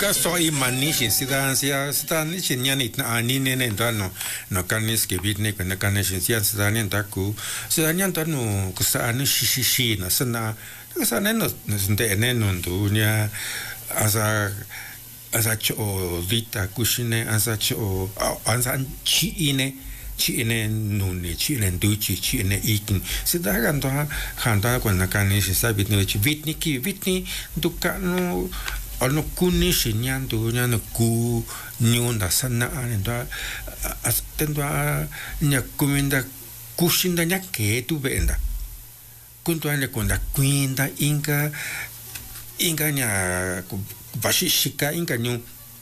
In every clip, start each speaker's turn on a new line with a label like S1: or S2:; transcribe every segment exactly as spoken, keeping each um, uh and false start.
S1: ka so i manishi sida sia sida ni chinya ni na ni ne ne da no no kanis ke bit ne kana kana sia sida ni da ku sida ni da no ku sa ni shi shi shi na sana sa ne no ne ne no du nya asa asa cho vita kushine asa cho asa chi ine chi ine nune chi ine duchi chi ine ikin sida kan to han ta ko na kan ni sa bit ni chi bit ni ki bit ni du ka no ono kuni shinyan du nya no ku nyu da sana an da as ten da nya kuminda kushinda nya ke tu benda kunto ane konda kwinda inga inga nya bashi shika inga nyu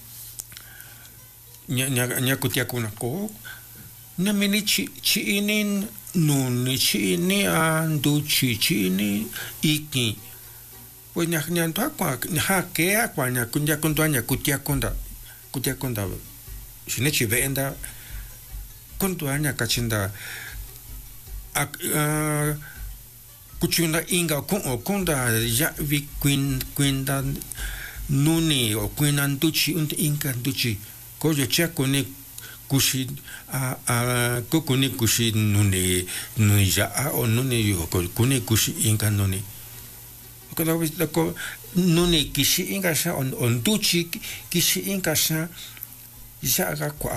S1: nya nya nya kutia kuna ko na mini chi chi inin nun chi ni andu chi chi ni iki pues nya nya to kwa ha ke kwa nya kunya kunto nya kutia konda kutia konda shine chi venda kunto nya kachinda ak kuchunda inga kun o kunda ya vi queen quinda nuni o quinan duchi und inga duchi ko je cheko ne kushi a a ko kuni kushi nuni nuni ja a o nuni yo ko kuni kushi inga nuni ko da vis ko nuni kishi inga sha on on duchi kishi inga sha ja ga kwa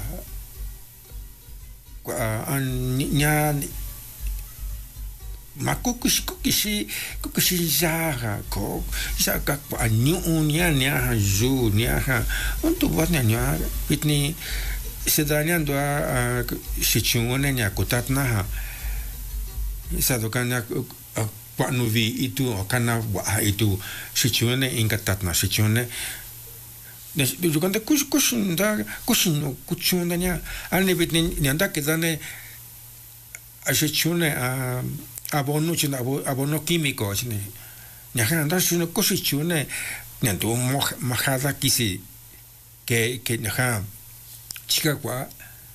S1: kwa an nya ma kukushi kukushi kukushi jaga ko jaga ko anyu unya nya ju nya ha untu wat nya nya pitni sedanya ndo a shichungone nya kutatna ha isa dokanya kwa nuvi itu kana wa itu shichungone ingatatna shichungone ne juganda kush kush nda kushin kuchunda nya alne pitni nyanda kezane a shichungone a abono china abono químico chine nyahan da shune koshi chune nyanto mahada kisi que que nyaha chica kwa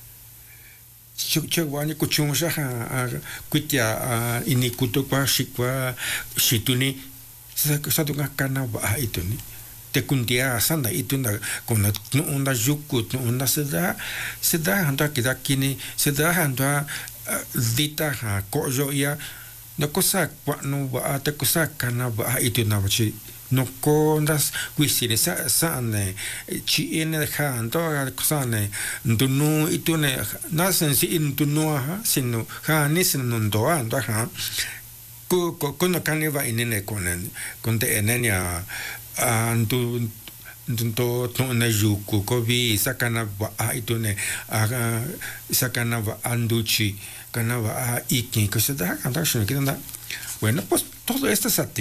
S1: chukwa ni kuchung sha ha kutia ini kuto kwa shikwa shituni sa sa to kana ba ituni te kundia sanda itunda kona unda juku unda seda seda handa kidakini seda handa dita ha kojo ya no cosa kwa no ba te cosa kana ba itu na bachi no ko ndas kwisine sa sa ne chi ene ha ando ga cosa ne ndunu itu ne na sen si ndunu ha sinu ha ni sin ndo ando ha ko ko ko no kan va inene konen kon te enenia andu nto to na juku ko vi sakana ba itu ne sakana va anduchi ganaba a ikin que se da cantar shine que anda bueno pues todo esto es